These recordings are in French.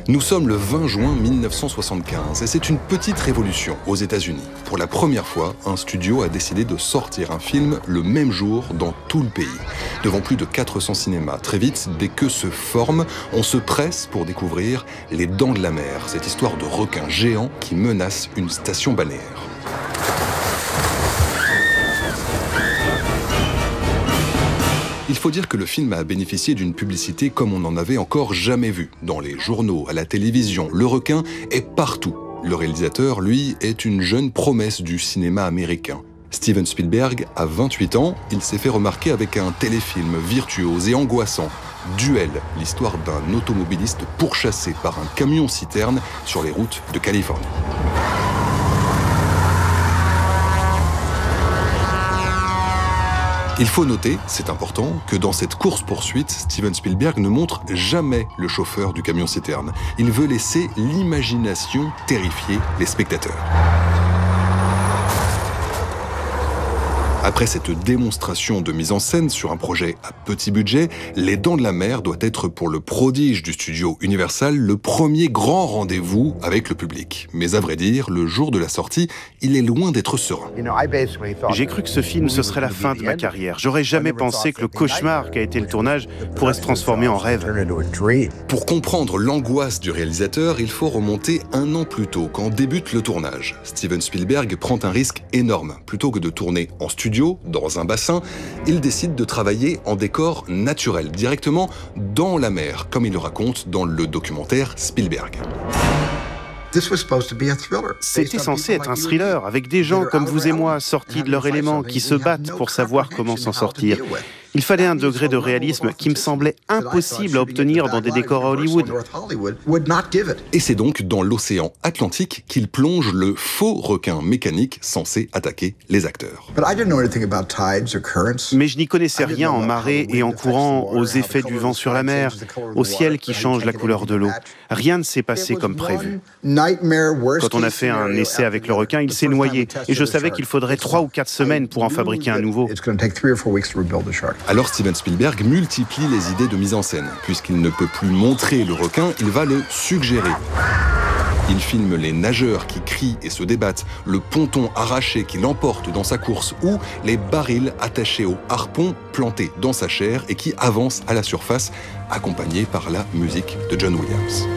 Nous sommes le 20 juin 1975 et c'est une petite révolution aux États-Unis. Pour la première fois, un studio a décidé de sortir un film le même jour dans tout le pays. Devant plus de 400 cinémas, très vite, des queues se forment, on se presse pour découvrir Les Dents de la Mer, cette histoire de requin géant qui menace une station balnéaire. Il faut dire que le film a bénéficié d'une publicité comme on n'en avait encore jamais vu. Dans les journaux, à la télévision, le requin est partout. Le réalisateur, lui, est une jeune promesse du cinéma américain. Steven Spielberg a 28 ans, il s'est fait remarquer avec un téléfilm virtuose et angoissant. Duel, l'histoire d'un automobiliste pourchassé par un camion-citerne sur les routes de Californie. Il faut noter, c'est important, que dans cette course-poursuite, Steven Spielberg ne montre jamais le chauffeur du camion-citerne. Il veut laisser l'imagination terrifier les spectateurs. Après cette démonstration de mise en scène sur un projet à petit budget, Les Dents de la Mer doit être pour le prodige du studio Universal le premier grand rendez-vous avec le public. Mais à vrai dire, le jour de la sortie, il est loin d'être serein. J'ai cru que ce film, ce serait la fin de ma carrière. J'aurais jamais pensé que le cauchemar qu'a été le tournage pourrait se transformer en rêve. Pour comprendre l'angoisse du réalisateur, il faut remonter 1 an plus tôt, quand débute le tournage. Steven Spielberg prend un risque énorme. Plutôt que de tourner en studio, dans un bassin, il décide de travailler en décor naturel, directement dans la mer, comme il le raconte dans le documentaire Spielberg. C'était censé être un thriller, avec des gens comme vous et moi, sortis de leur élément, qui se battent pour savoir comment s'en sortir. Il fallait un degré de réalisme qui me semblait impossible à obtenir dans des décors à Hollywood. Et c'est donc dans l'océan Atlantique qu'il plonge le faux requin mécanique censé attaquer les acteurs. Mais je n'y connaissais rien en marée et en courant, aux effets du vent sur la mer, au ciel qui change la couleur de l'eau. Rien ne s'est passé comme prévu. Quand on a fait un essai avec le requin, il s'est noyé et je savais qu'il faudrait 3 ou 4 semaines pour en fabriquer un nouveau. Alors Steven Spielberg multiplie les idées de mise en scène. Puisqu'il ne peut plus montrer le requin, il va le suggérer. Il filme les nageurs qui crient et se débattent, le ponton arraché qui l'emporte dans sa course ou les barils attachés au harpon plantés dans sa chair et qui avancent à la surface, accompagnés par la musique de John Williams.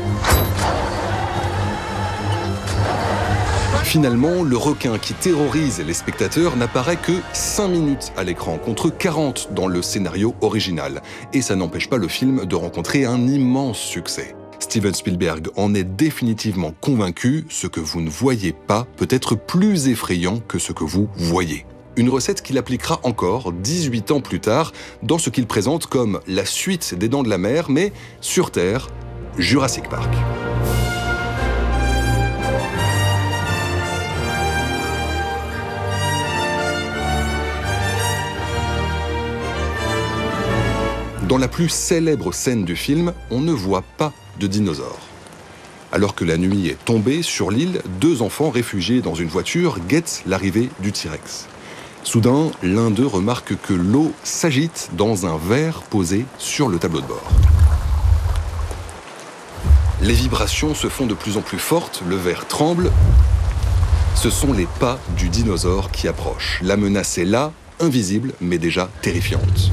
Finalement, le requin qui terrorise les spectateurs n'apparaît que 5 minutes à l'écran, contre 40 dans le scénario original. Et ça n'empêche pas le film de rencontrer un immense succès. Steven Spielberg en est définitivement convaincu, ce que vous ne voyez pas peut être plus effrayant que ce que vous voyez. Une recette qu'il appliquera encore 18 ans plus tard dans ce qu'il présente comme la suite des Dents de la Mer, mais sur Terre, Jurassic Park. Dans la plus célèbre scène du film, on ne voit pas de dinosaures. Alors que la nuit est tombée sur l'île, 2 enfants réfugiés dans une voiture guettent l'arrivée du T-Rex. Soudain, l'un d'eux remarque que l'eau s'agite dans un verre posé sur le tableau de bord. Les vibrations se font de plus en plus fortes, le verre tremble. Ce sont les pas du dinosaure qui approchent. La menace est là, invisible, mais déjà terrifiante.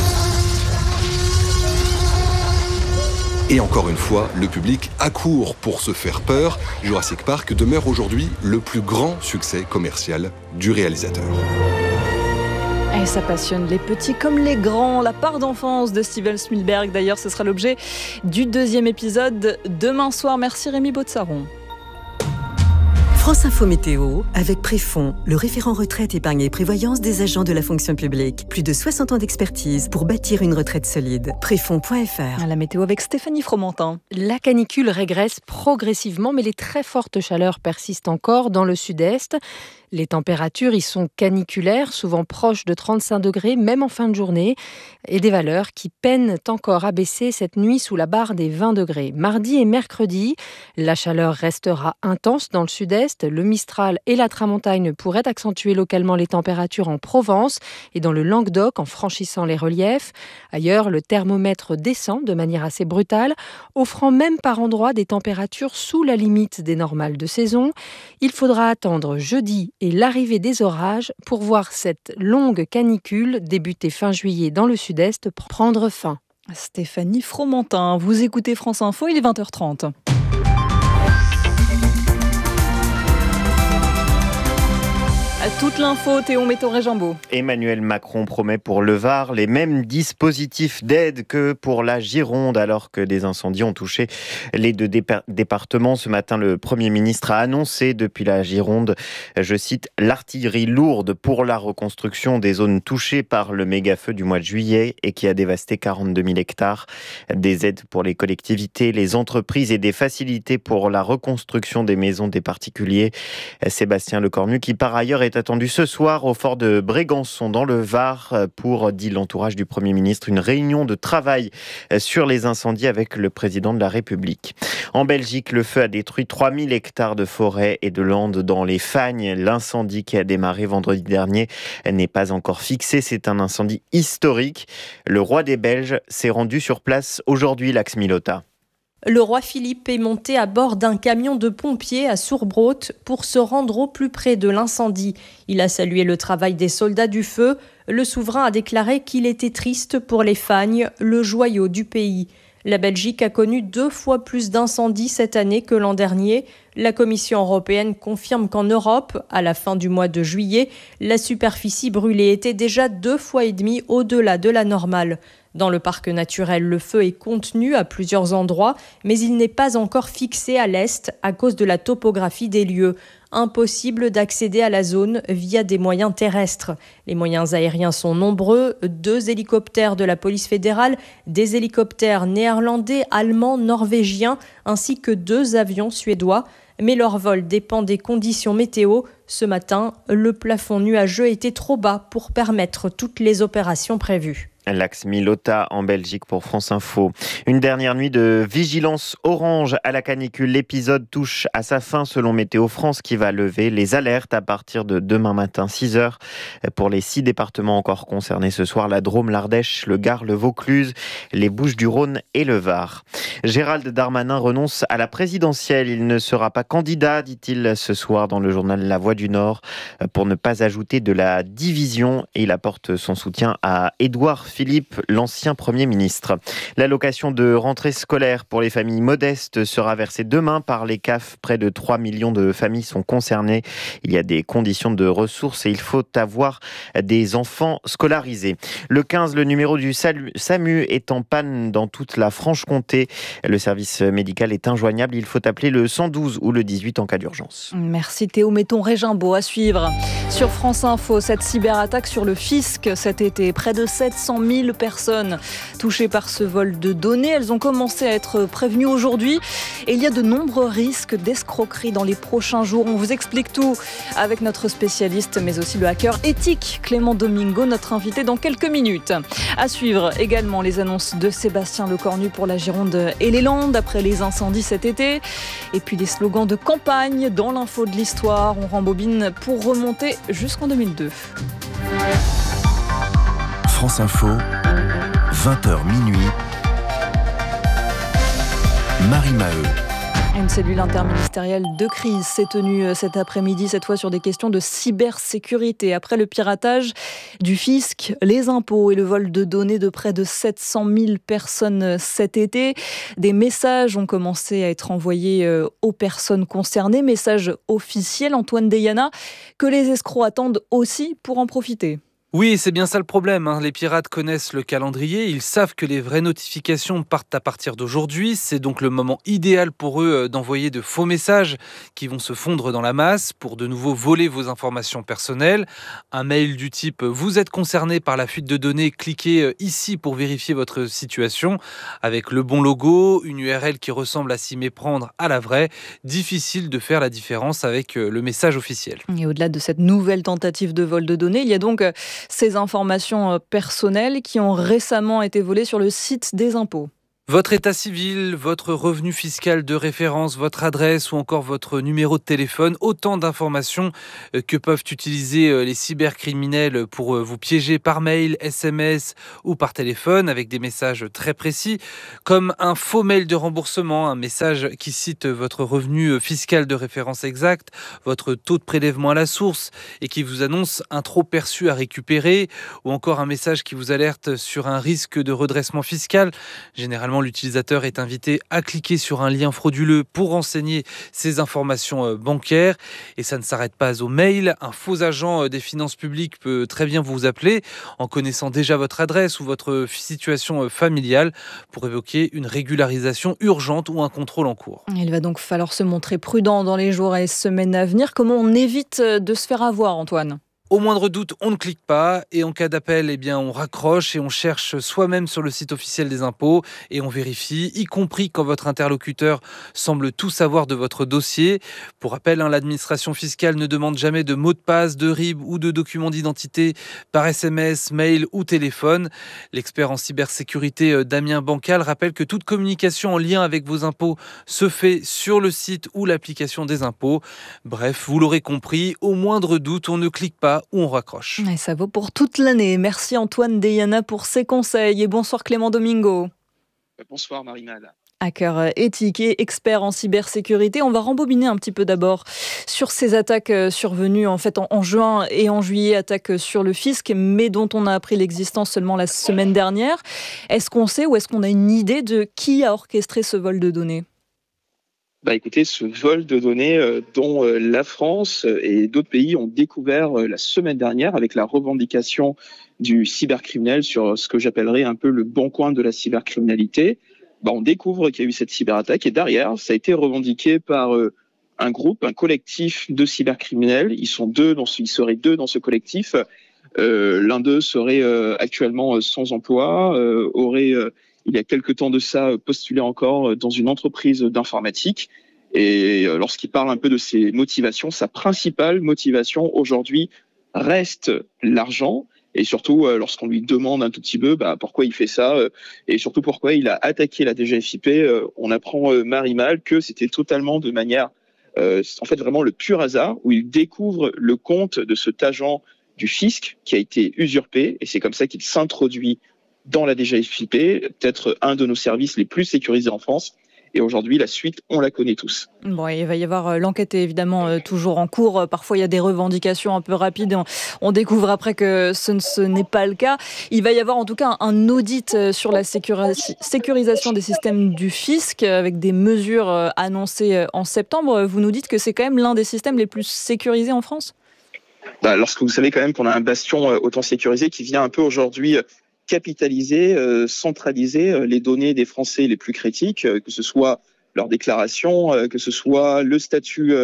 Et encore une fois, le public accourt pour se faire peur. Jurassic Park demeure aujourd'hui le plus grand succès commercial du réalisateur. Et ça passionne les petits comme les grands. La part d'enfance de Steven Spielberg, d'ailleurs, ce sera l'objet du 2e épisode demain soir. Merci Rémi Botsaron. France Info Météo, avec Préfond, le référent retraite, épargne et prévoyance des agents de la fonction publique. Plus de 60 ans d'expertise pour bâtir une retraite solide. Préfond.fr. La météo avec Stéphanie Fromentin. La canicule régresse progressivement, mais les très fortes chaleurs persistent encore dans le sud-est. Les températures y sont caniculaires, souvent proches de 35 degrés, même en fin de journée, et des valeurs qui peinent encore à baisser cette nuit sous la barre des 20 degrés. Mardi et mercredi, la chaleur restera intense dans le sud-est. Le Mistral et la Tramontagne pourraient accentuer localement les températures en Provence et dans le Languedoc en franchissant les reliefs. Ailleurs, le thermomètre descend de manière assez brutale, offrant même par endroits des températures sous la limite des normales de saison. Il faudra attendre jeudi et l'arrivée des orages pour voir cette longue canicule débutée fin juillet dans le sud-est prendre fin. Stéphanie Fromentin, vous écoutez France Info, il est 20h30. Toute l'info, Théo Méton-Réjambeau. Emmanuel Macron promet pour le Var les mêmes dispositifs d'aide que pour la Gironde, alors que des incendies ont touché les deux départements. Ce matin, le Premier ministre a annoncé depuis la Gironde, je cite, l'artillerie lourde pour la reconstruction des zones touchées par le méga-feu du mois de juillet et qui a dévasté 42 000 hectares. Des aides pour les collectivités, les entreprises et des facilités pour la reconstruction des maisons des particuliers. Sébastien Lecornu, qui par ailleurs est attendu ce soir au fort de Brégançon dans le Var pour, dit l'entourage du Premier ministre, une réunion de travail sur les incendies avec le président de la République. En Belgique, le feu a détruit 3000 hectares de forêt et de landes dans les Fagnes. L'incendie qui a démarré vendredi dernier n'est pas encore fixé. C'est un incendie historique. Le roi des Belges s'est rendu sur place aujourd'hui, Lax Milota. Le roi Philippe est monté à bord d'un camion de pompiers à Sourbrot pour se rendre au plus près de l'incendie. Il a salué le travail des soldats du feu. Le souverain a déclaré qu'il était triste pour les Fagnes, le joyau du pays. La Belgique a connu 2 fois plus d'incendies cette année que l'an dernier. La Commission européenne confirme qu'en Europe, à la fin du mois de juillet, la superficie brûlée était déjà 2,5 fois au-delà de la normale. Dans le parc naturel, le feu est contenu à plusieurs endroits, mais il n'est pas encore fixé à l'est à cause de la topographie des lieux. Impossible d'accéder à la zone via des moyens terrestres. Les moyens aériens sont nombreux, 2 hélicoptères de la police fédérale, des hélicoptères néerlandais, allemands, norvégiens, ainsi que 2 avions suédois. Mais leur vol dépend des conditions météo. Ce matin, le plafond nuageux était trop bas pour permettre toutes les opérations prévues. Lax Milota en Belgique pour France Info. Une dernière nuit de vigilance orange à la canicule. L'épisode touche à sa fin selon Météo France qui va lever les alertes à partir de demain matin 6h pour les 6 départements encore concernés ce soir, la Drôme, l'Ardèche, le Gard, le Vaucluse, les Bouches-du-Rhône et le Var. Gérald Darmanin renonce à la présidentielle. Il ne sera pas candidat, dit-il ce soir dans le journal La Voix du Nord, pour ne pas ajouter de la division. Et il apporte son soutien à Édouard Philippe, l'ancien Premier ministre. L'allocation de rentrée scolaire pour les familles modestes sera versée demain par les CAF. Près de 3 millions de familles sont concernées. Il y a des conditions de ressources et il faut avoir des enfants scolarisés. Le 15, le numéro du SAMU est en panne dans toute la Franche-Comté. Le service médical est injoignable. Il faut appeler le 112 ou le 18 en cas d'urgence. Merci Théo Méton-Réjambeau. À suivre sur France Info, cette cyberattaque sur le fisc cet été. Près de 700 000 personnes touchées par ce vol de données. Elles ont commencé à être prévenues aujourd'hui. Et il y a de nombreux risques d'escroquerie dans les prochains jours. On vous explique tout avec notre spécialiste, mais aussi le hacker éthique Clément Domingo, notre invité dans quelques minutes. À suivre également les annonces de Sébastien Lecornu pour la Gironde et les Landes après les incendies cet été. Et puis les slogans de campagne dans l'info de l'histoire. On rembobine pour remonter jusqu'en 2002. France Info, 20h minuit, Marie Maheu. Une cellule interministérielle de crise s'est tenue cet après-midi, cette fois sur des questions de cybersécurité. Après le piratage du fisc, les impôts et le vol de données de près de 700 000 personnes cet été, des messages ont commencé à être envoyés aux personnes concernées, messages officiels, Antoine Deyana, que les escrocs attendent aussi pour en profiter. Oui, c'est bien ça le problème. Les pirates connaissent le calendrier, ils savent que les vraies notifications partent à partir d'aujourd'hui. C'est donc le moment idéal pour eux d'envoyer de faux messages qui vont se fondre dans la masse pour de nouveau voler vos informations personnelles. Un mail du type « Vous êtes concerné par la fuite de données, cliquez ici pour vérifier votre situation » avec le bon logo, une URL qui ressemble à s'y méprendre à la vraie. Difficile de faire la différence avec le message officiel. Et au-delà de cette nouvelle tentative de vol de données, il y a donc ces informations personnelles qui ont récemment été volées sur le site des impôts. Votre état civil, votre revenu fiscal de référence, votre adresse ou encore votre numéro de téléphone, autant d'informations que peuvent utiliser les cybercriminels pour vous piéger par mail, SMS ou par téléphone avec des messages très précis, comme un faux mail de remboursement, un message qui cite votre revenu fiscal de référence exact, votre taux de prélèvement à la source et qui vous annonce un trop perçu à récupérer, ou encore un message qui vous alerte sur un risque de redressement fiscal. Généralement, l'utilisateur est invité à cliquer sur un lien frauduleux pour renseigner ses informations bancaires. Et ça ne s'arrête pas aux mails. Un faux agent des finances publiques peut très bien vous appeler en connaissant déjà votre adresse ou votre situation familiale pour évoquer une régularisation urgente ou un contrôle en cours. Il va donc falloir se montrer prudent dans les jours et semaines à venir. Comment on évite de se faire avoir, Antoine ? Au moindre doute, on ne clique pas et en cas d'appel, on raccroche et on cherche soi-même sur le site officiel des impôts et on vérifie, y compris quand votre interlocuteur semble tout savoir de votre dossier. Pour rappel, l'administration fiscale ne demande jamais de mot de passe, de RIB ou de documents d'identité par SMS, mail ou téléphone. L'expert en cybersécurité Damien Bancal rappelle que toute communication en lien avec vos impôts se fait sur le site ou l'application des impôts. Bref, vous l'aurez compris, au moindre doute, on ne clique pas ou on raccroche. Et ça vaut pour toute l'année. Merci Antoine Deyana pour ces conseils et bonsoir Clément Domingo. Bonsoir Marie-Male. Hacker éthique et expert en cybersécurité. On va rembobiner un petit peu d'abord sur ces attaques survenues en juin et en juillet, attaques sur le fisc, mais dont on a appris l'existence seulement la semaine dernière. Est-ce qu'on sait ou est-ce qu'on a une idée de qui a orchestré ce vol de données ? Écoutez, ce vol de données dont la France et d'autres pays ont découvert la semaine dernière avec la revendication du cybercriminel sur ce que j'appellerais un peu le bon coin de la cybercriminalité, on découvre qu'il y a eu cette cyberattaque et derrière, ça a été revendiqué par un groupe, un collectif de cybercriminels. Ils seraient deux dans ce collectif. L'un d'eux serait actuellement sans emploi, aurait il y a quelque temps de ça postulé encore dans une entreprise d'informatique. Et lorsqu'il parle un peu de ses motivations, sa principale motivation aujourd'hui reste l'argent. Et surtout, lorsqu'on lui demande un tout petit peu pourquoi il fait ça, et surtout pourquoi il a attaqué la DGFiP, on apprend Marie-Male que c'était totalement de manière, vraiment le pur hasard, où il découvre le compte de cet agent du fisc qui a été usurpé. Et c'est comme ça qu'il s'introduit dans la DGFiP, peut-être un de nos services les plus sécurisés en France. Et aujourd'hui, la suite, on la connaît tous. Bon, il va y avoir l'enquête est évidemment toujours en cours. Parfois, il y a des revendications un peu rapides. On découvre après que ce n'est pas le cas. Il va y avoir en tout cas un audit sur la sécurisation des systèmes du fisc avec des mesures annoncées en septembre. Vous nous dites que c'est quand même l'un des systèmes les plus sécurisés en France ? Lorsque vous savez quand même qu'on a un bastion autant sécurisé qui vient un peu aujourd'hui capitaliser, centraliser les données des Français les plus critiques, que ce soit leur déclaration, que ce soit le statut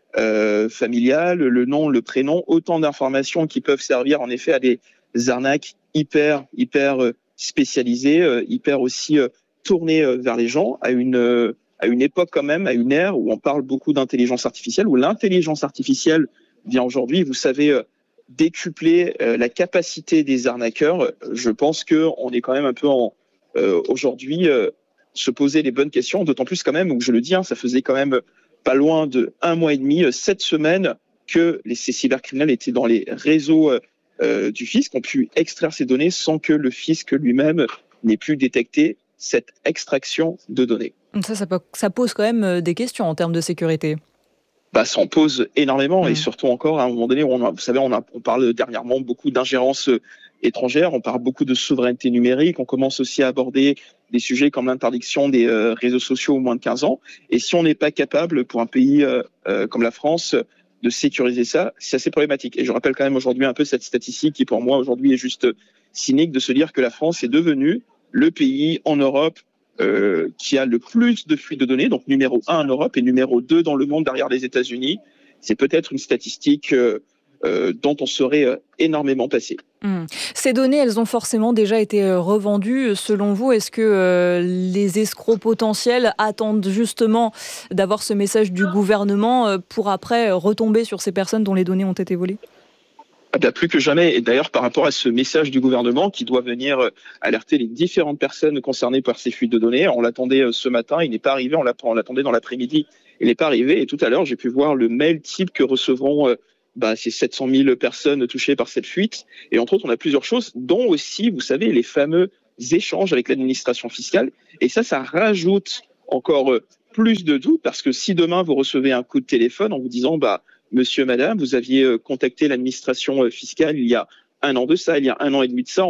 familial, le nom, le prénom, autant d'informations qui peuvent servir en effet à des arnaques hyper spécialisées, hyper aussi tournées vers les gens, à une époque quand même, à une ère où on parle beaucoup d'intelligence artificielle, où l'intelligence artificielle vient aujourd'hui, vous savez, décupler la capacité des arnaqueurs. Je pense qu'on est quand même un peu aujourd'hui se poser les bonnes questions, d'autant plus quand même, où je le dis, ça faisait quand même pas loin de 1 mois et demi, 7 semaines que ces cybercriminels étaient dans les réseaux du fisc, ont pu extraire ces données sans que le fisc lui-même n'ait pu détecter cette extraction de données. Ça pose quand même des questions en termes de sécurité. Ça en pose énormément et surtout encore à un moment donné où on parle dernièrement beaucoup d'ingérence étrangère, on parle beaucoup de souveraineté numérique, on commence aussi à aborder des sujets comme l'interdiction des réseaux sociaux aux moins de 15 ans. Et si on n'est pas capable pour un pays comme la France de sécuriser ça, c'est assez problématique. Et je rappelle quand même aujourd'hui un peu cette statistique qui pour moi aujourd'hui est juste cynique de se dire que la France est devenue le pays en Europe qui a le plus de fuites de données, donc numéro 1 en Europe et numéro 2 dans le monde derrière les États-Unis. C'est peut-être une statistique dont on serait énormément passé. Ces données, elles ont forcément déjà été revendues. Selon vous, est-ce que les escrocs potentiels attendent justement d'avoir ce message du gouvernement pour après retomber sur ces personnes dont les données ont été volées ? Plus que jamais. Et d'ailleurs, par rapport à ce message du gouvernement qui doit venir alerter les différentes personnes concernées par ces fuites de données, on l'attendait ce matin, il n'est pas arrivé, on l'attendait dans l'après-midi, il n'est pas arrivé. Et tout à l'heure, j'ai pu voir le mail type que recevront ces 700 000 personnes touchées par cette fuite. Et entre autres, on a plusieurs choses, dont aussi, vous savez, les fameux échanges avec l'administration fiscale. Et ça rajoute encore plus de doutes, parce que si demain vous recevez un coup de téléphone en vous disant monsieur, madame, vous aviez contacté l'administration fiscale il y a un an de ça, il y a un an et demi de ça,